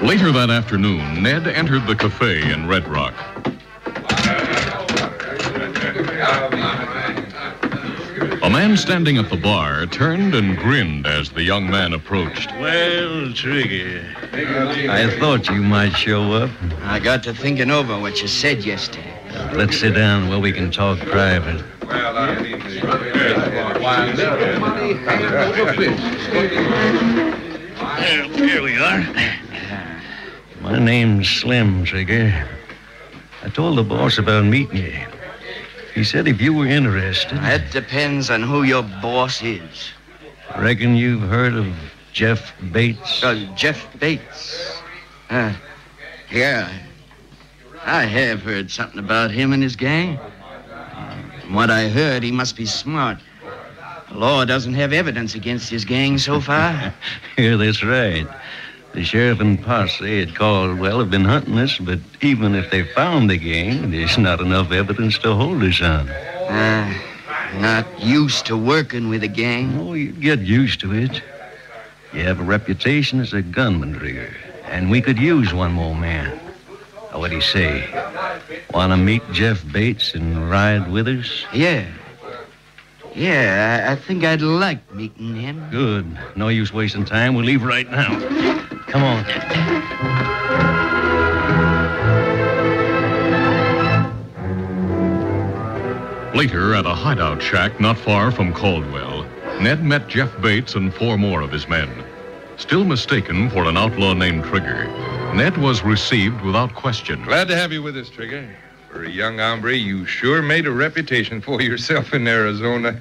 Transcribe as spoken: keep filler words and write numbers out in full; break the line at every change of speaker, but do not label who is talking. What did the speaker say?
Later that afternoon, Ned entered the cafe in Red Rock. A man standing at the bar turned and grinned as the young man approached.
Well, Trigger, I thought you might show up.
I got to thinking over what you said yesterday.
Uh, let's sit down where we can talk private.
Well, here we are.
My name's Slim, Trigger. I told the boss about meeting you. He said if you were interested...
That depends on who your boss is.
Reckon you've heard of Jeff Bates?
Uh, Jeff Bates? Uh, yeah. I have heard something about him and his gang. From what I heard, he must be smart. The law doesn't have evidence against his gang so far.
Yeah, that's right. The sheriff and posse at Caldwell have been hunting us, but even if they found the gang, there's not enough evidence to hold us on.
Uh, not used to working with a gang?
Oh, you get used to it. You have a reputation as a gunman, Trigger, and we could use one more man. Now, what do you say? Want to meet Jeff Bates and ride with us?
Yeah. Yeah, I, I think I'd like meeting him.
Good. No use wasting time. We'll leave right now. Come on.
Later, at a hideout shack not far from Caldwell, Ned met Jeff Bates and four more of his men. Still mistaken for an outlaw named Trigger, Ned was received without question.
Glad to have you with us, Trigger. For a young hombre, you sure made a reputation for yourself in Arizona.